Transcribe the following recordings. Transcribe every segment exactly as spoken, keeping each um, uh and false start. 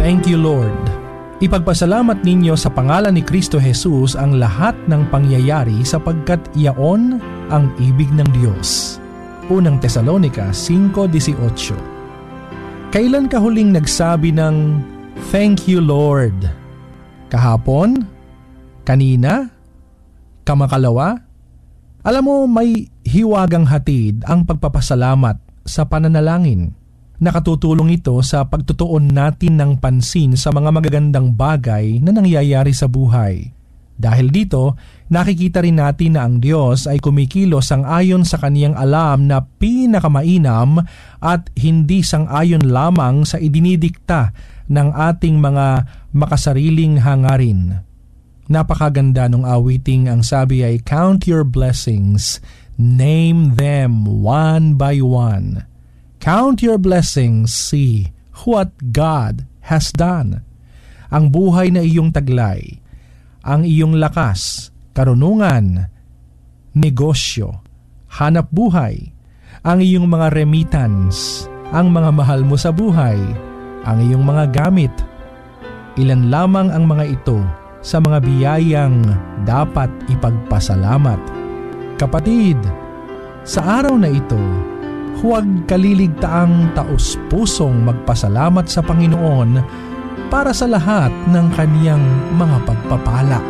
Thank you, Lord. Ipagpasalamat ninyo sa pangalan ni Kristo Jesus ang lahat ng pangyayari sapagkat iyaon ang ibig ng Diyos. Unang Tesalonica five eighteen. Kailan ka huling nagsabi ng thank you, Lord? Kahapon? Kanina? Kamakalawa? Alam mo, may hiwagang hatid ang pagpapasalamat sa pananalangin. Nakatutulong ito sa pagtutuon natin ng pansin sa mga magagandang bagay na nangyayari sa buhay. Dahil dito, nakikita rin natin na ang Diyos ay kumikilos sang-ayon sa kaniyang alam na pinakamainam at hindi sang-ayon lamang sa idinidikta ng ating mga makasariling hangarin. Napakaganda nung awiting ang sabi ay, count your blessings, name them one by one. Count your blessings, see what God has done. Ang buhay na iyong taglay, ang iyong lakas, karunungan, negosyo, hanap buhay, ang iyong mga remittance, ang mga mahal mo sa buhay, ang iyong mga gamit. Ilan lamang ang mga ito sa mga biyayang dapat ipagpasalamat. Kapatid, sa araw na ito, huwag kaliligtaang taos-pusong magpasalamat sa Panginoon para sa lahat ng kaniyang mga pagpapala.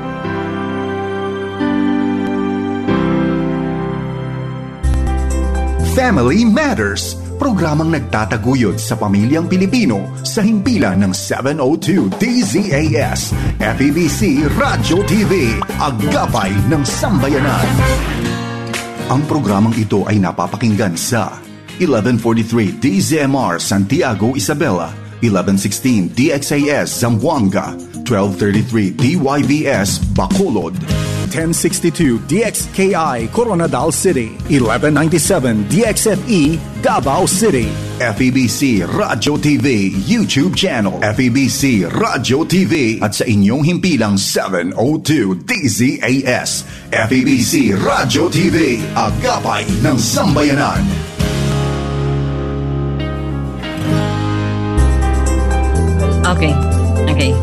Family Matters, programang nagtataguyod sa pamilyang Pilipino sa himpilan ng seven oh two D Z A S, F E B C Radyo T V, Agapay ng Sambayanan. Ang programang ito ay napapakinggan sa eleven forty-three D Z M R Santiago, Isabela, eleven sixteen D X A S Zamboanga, twelve thirty-three D Y V S Bacolod, ten sixty-two D X K I Coronadal City, eleven ninety-seven D X F E Davao City, F E B C Radyo T V YouTube channel, F E B C Radyo T V at sa inyong himpilang seven oh two D Z A S, F E B C Radyo T V, Agapay ng Sambayanan. Okay, okay.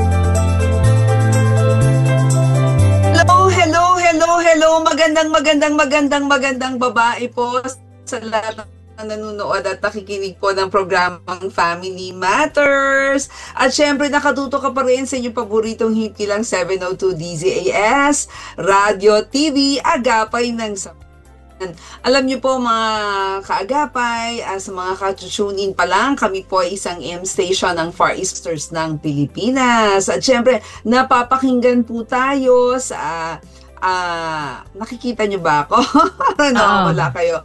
Hello, magandang magandang magandang magandang babae po sa lahat ng nanonood at nakikinig po ng programang Family Matters. At syempre nakatuto ka pa rin sa inyong paboritong himpilang seven oh two D Z A S, Radyo T V, Agapay ng Sambayanan. Alam niyo po mga kaagapay, uh, sa mga ka-tune in pa lang, kami po ay isang M station ng Far Easters ng Pilipinas. At syempre, napapakinggan po tayo sa Ah, uh, nakikita niyo ba ako? No, uh, wala kayo.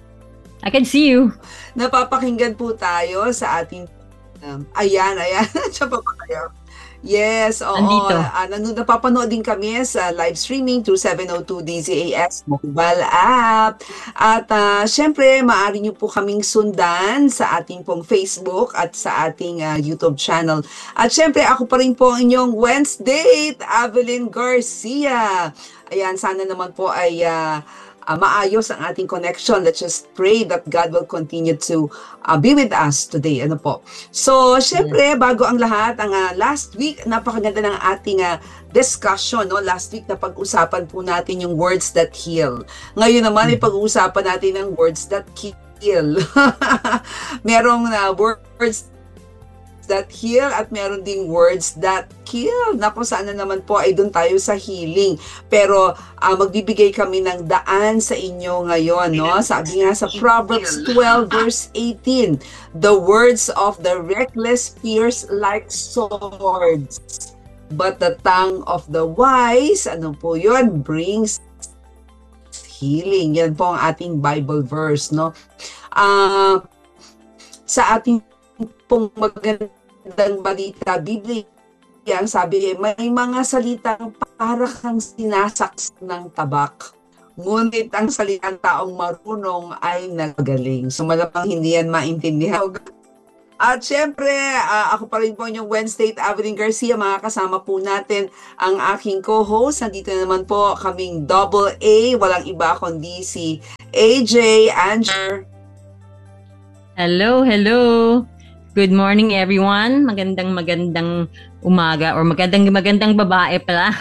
I can see you. Napapakinggan po tayo sa ating um, ayan, ayan. Siya pa ba kayo? Yes, oo. Andito. Uh, nanood, napapanood din kami sa live streaming through seven oh two D Z A S mobile app. At uh, syempre, maaari niyo po kaming sundan sa ating pong Facebook at sa ating uh, YouTube channel. At syempre, ako pa rin po ang inyong Wednesday, Evelyn Garcia. Ayan, sana naman po ay uh, uh, maayos ang ating connection. Let's just pray that God will continue to uh, be with us today. Ano po? So, syempre, bago ang lahat, ang uh, last week, napakaganda ng ating uh, discussion. No? Last week, napag-usapan po natin yung words that heal. Ngayon naman, mm-hmm. ipag-uusapan natin ang words that kill. Merong uh, words that heal at meron ding words that kill. Naku, sana naman po ay doon tayo sa healing. Pero uh, magbibigay kami ng daan sa inyo ngayon, no? Sabi nga sa Proverbs twelve verse eighteen, the words of the reckless pierce like swords, but the tongue of the wise, ano po yun, brings healing. Yan po ang ating Bible verse, no? Uh, sa ating pong magandang balita, Biblia, ang sabi, may mga salitang para kang sinasaks ng tabak. Ngunit ang salitang taong marunong ay nagaling. So malamang hindi yan maintindihan. At syempre, uh, ako pa rin po yung Wednesday, Evelyn Garcia, mga kasama po natin ang aking co-host. Nandito naman po kaming double A, walang iba kundi si A J Anger. Hello, hello. Good morning, everyone. Magandang magandang umaga or magandang magandang babae pala.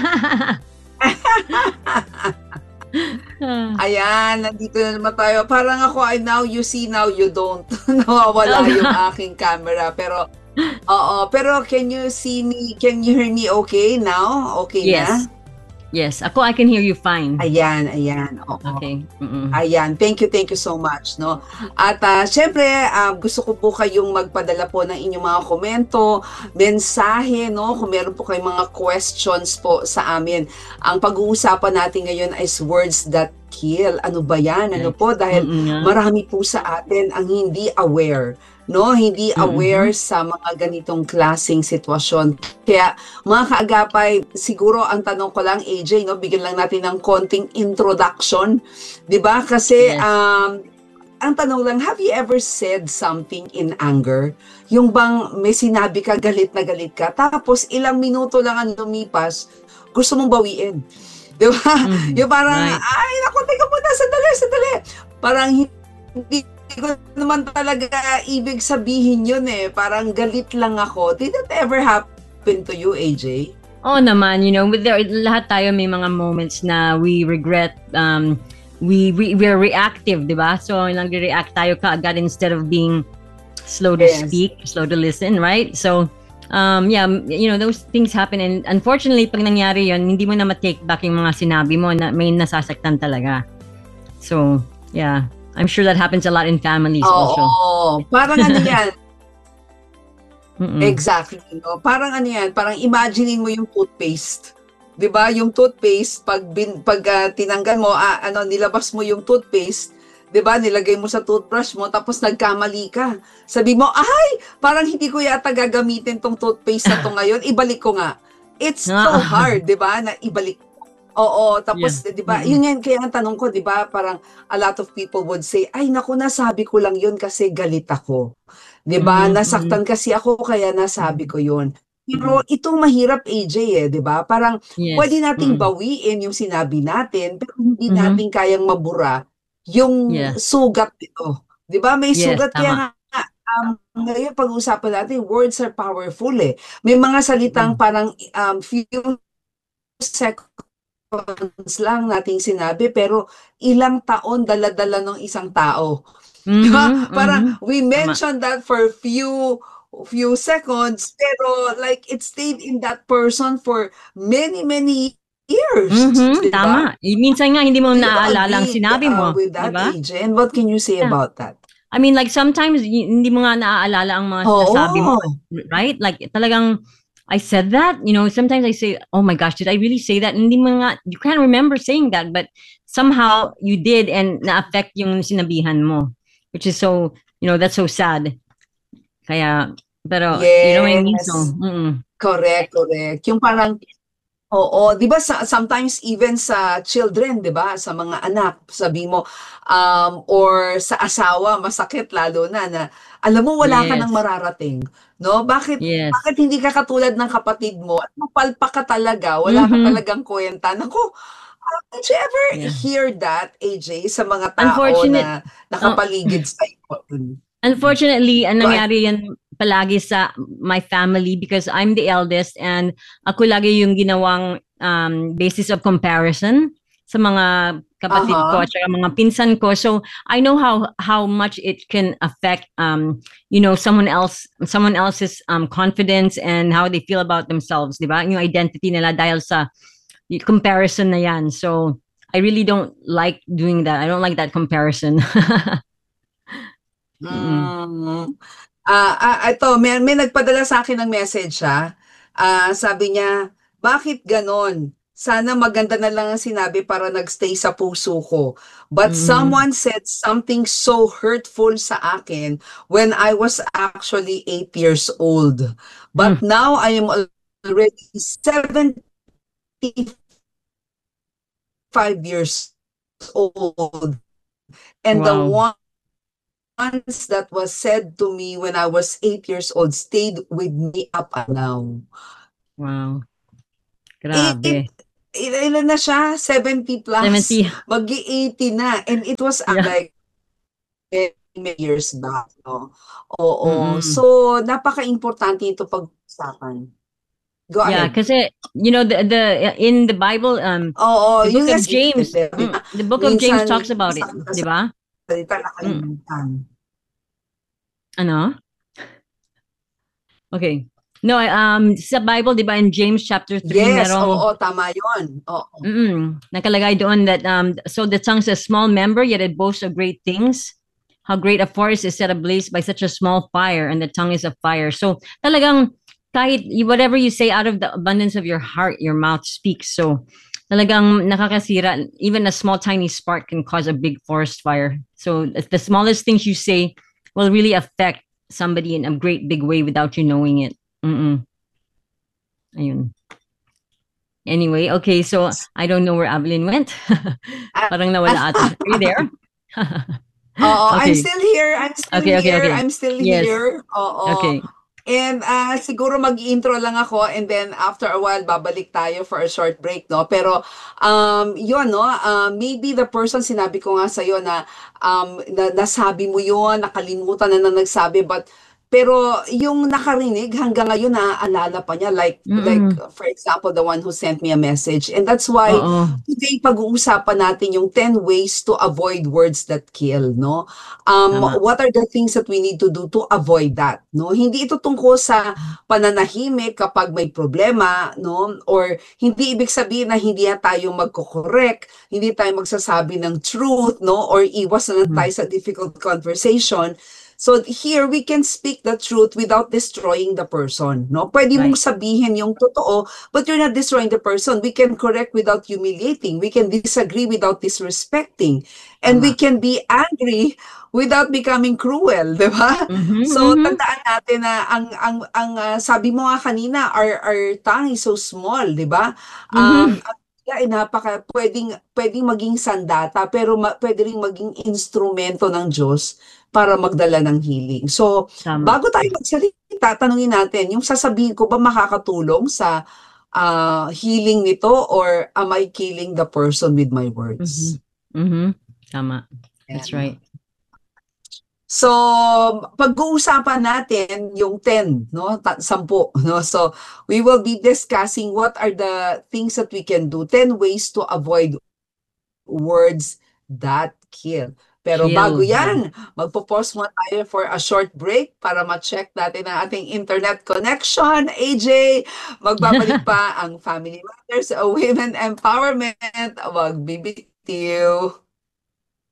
Ayan, nandito na naman tayo. Parang ako ay now you see, now you don't. Nawawala yung aking camera. Pero, oo. Pero can you see me, can you hear me okay now? Okay Yes. na? Yes. Ako, I can hear you fine. Ayan, ayan. Oo. Okay. Mm-mm. Ayan, thank you, thank you so much, no? At uh, syempre, uh, gusto ko po kayong magpadala po ng inyong mga komento, mensahe, no? Kung meron po kayong mga questions po sa amin. Ang pag-uusapan natin ngayon is words that kill. Ano ba yan? Ano po? Dahil Mm-mm. marami po sa atin ang hindi aware, no? Hindi aware Mm-hmm. sa mga ganitong klaseng sitwasyon. Kaya mga kaagapay, siguro ang tanong ko lang, A J, no, bigyan lang natin ng konting introduction, 'di ba? Kasi Yes. um ang tanong lang, have you ever said something in anger? Yung bang may sinabi ka, galit na galit ka, tapos ilang minuto lang ang lumipas, gusto mong bawiin. 'Di ba? Mhm. Yung parang, Right. ay, naku, teka muna, sandali, sandali. Parang hindi ko naman talaga ibig sabihin yun eh. Parang galit lang ako. Did that ever happen to you, A J? Oo naman, you know, with there, lahat tayo may mga moments na we regret, um, we, we, we're reactive, di ba? So, nag-react tayo kaagad instead of being slow to Yes. speak, slow to listen, right? So, um, yeah, you know, those things happen and unfortunately, pag nangyari yun, hindi mo na ma-take back yung mga sinabi mo na may nasasaktan talaga. So, yeah, I'm sure that happens a lot in families also. Oo, parang ano yan, Mm-mm. exactly. No? Parang ano yan, parang imaginein mo yung toothpaste. 'Di ba? Yung toothpaste, pag, bin, pag ah, tinanggal mo, ah, ano, nilabas mo yung toothpaste, 'di ba? Nilagay mo sa toothbrush mo, tapos nagkamali ka. Sabi mo, ay, parang hindi ko yata gagamitin tong toothpaste na to ngayon, ibalik ko nga. It's so hard, 'di ba, na ibalik. Oo, tapos Yeah. 'di ba? Mm-mm. Yun yan kaya ang tanong ko, 'di ba? Parang a lot of people would say, "Ay naku, nasabi ko lang yun kasi galit ako." 'Di ba? Mhm, Nasaktan kasi ako kaya nasabi ko yun. Pero ito mahirap, A J, eh, 'di ba? Parang Yes. pwede nating Mm-mm. bawiin yung sinabi natin, pero hindi Mhm. natin kayang mabura yung Yeah. sugat nito. 'Di ba? May Yes, sugat kaya tama. nga um, ngayon pag-uusapan natin, words are powerful eh. May mga salitang parang um, few seconds lang nating sinabi pero ilang taon dala-dala ng isang tao. Di ba? Mhm, Parang mhm. we Tama. mentioned that for few few seconds pero like it stayed in that person for many many years. Mhm, Di ba? tama. Eh, minsan nga hindi mo Do you naaalala ang agree sinabi uh, mo, with di that, ba? A J? And what can you say Yeah. about that? I mean, like sometimes y- hindi mo nga naaalala ang mga sinasabi mo, Oo. right? Like talagang I said that, you know, sometimes I say, "Oh my gosh, did I really say that?" Hindi mo nga, you can't remember saying that, but somehow you did and na-affect yung sinabihan mo, which is so, you know, that's so sad. Kaya, pero, you know what I mean? So, Yes. mm-mm. Correct, correct. Yung parang oo, 'di ba sa, sometimes even sa children, 'di ba, sa mga anak, sabi mo um or sa asawa, masakit lalo na na alam mo wala ka nang Yes. mararating, no? Bakit Yes. bakit hindi ka katulad ng kapatid mo at mapalpak ka talaga, wala ka Mhm. talagang kwenta. Naku, ah, did you ever Yeah. hear that, A J, sa mga tao Unfortunate, na oh, nakapaligid sa iyo? unfortunately, ang Go ahead. nangyari yan palagi sa my family because I'm the eldest and ako lagi yung ginawang um, basis of comparison sa mga kapatid ko Aha. at saka mga pinsan ko. So I know how how much it can affect um you know someone else someone else's um confidence and how they feel about themselves, di ba? Yung identity nila dahil sa y- comparison na yan. So I really don't like doing that. I don't like that comparison. Mm. Mm. Ah, ah, ito, may, may nagpadala sa akin ng message siya. Ah, sabi niya, bakit ganon? Sana maganda na lang ang sinabi para nagstay sa puso ko. But Mhm. someone said something so hurtful sa akin when I was actually eight years old. But now I am already seventy-five years old. And the Wow. one once that was said to me when I was eight years old stayed with me up and now. Wow. It, Grabe. il- ilan na siya? seventy plus. seventy. Mag-eighty na. And it was uh, Yeah. like, many years back, no? Oo. Mm-mm. So, napaka-importante ito pag-usapan. Go Yeah, ahead. kasi you know the the in the Bible, um, Oo, the book yun nga of si James, di mm, ba? the book of James Minsan, talks about it, salita di sa ba? salita Mm, nakalimutan. ano? Okay. No, I- um, sa Bible, di ba, in James chapter three, Yes, merong, oo, tama yun. Oo. mm, nakalagay doon that, um, so the tongue's a small member, yet it boasts of great things. How great a forest is set ablaze by such a small fire, and the tongue is a fire. So, talagang, kahit y- whatever you say out of the abundance of your heart, your mouth speaks. So, talagang nakakasira. Even a small, tiny spark can cause a big forest fire. So, the the smallest things you say will really affect somebody in a great big way without you knowing it. Mm-mm. Ayun. Anyway, okay, so I don't know where Adeline went. Parang nawala ata siya. Are you there? Oo, I'm Okay. still here. I'm still Okay, okay, here. okay. I'm still Yes. here. Oo. Okay. And ah, siguro mag-intro lang ako and then after a while babalik tayo for a short break, no? Pero um yun, no? Ah, maybe the person sinabi ko nga sa na um na, nasabi mo yun, nakalimutan na na nagsabi but pero yung nakarinig hanggang ngayon naaalala pa niya like like Mm-mm. for example the one who sent me a message and that's why Oo. today pag-uusapan natin yung ten ways to avoid words that kill, no? Um, Tama. what are the things that we need to do to avoid that, no? Hindi ito tungkol sa pananahimik kapag may problema, no? Or hindi ibig sabihin na hindi na tayo magko-correct, hindi tayo magsasabi ng truth, no? Or iwas na lang Mm. tayo sa difficult conversation. So here we can speak the truth without destroying the person, no? Pwede mong Right. sabihin yung totoo, but you're not destroying the person. We can correct without humiliating. We can disagree without disrespecting. And we Tama. can be angry without becoming cruel, di ba? Mhm, So mhm. tandaan natin na ang ang ang ah, sabi mo nga kanina, our our tongue is so small, di ba? Um, Mhm. ang ay napaka pwedeng pwedeng maging sandata pero ma, pwede ring maging instrumento ng Diyos para magdala ng healing. So, Tama. bago tayo magsalita, tanungin natin, yung sasabihin ko ba makakatulong sa ah, healing nito or am I killing the person with my Mhm. words? Mhm. Tama. That's Ayan. right. So, pag-uusapan natin yung ten, no? Ta- sampu, no? So, we will be discussing what are the things that we can do, ten ways to avoid words that kill. Pero bago Kill. Yeah. yan, magpo-pause muna tayo for a short break para ma-check natin ang ating internet connection. A J, magbabalik pa ang Family Matters, Women Empowerment. Wag bibitiw.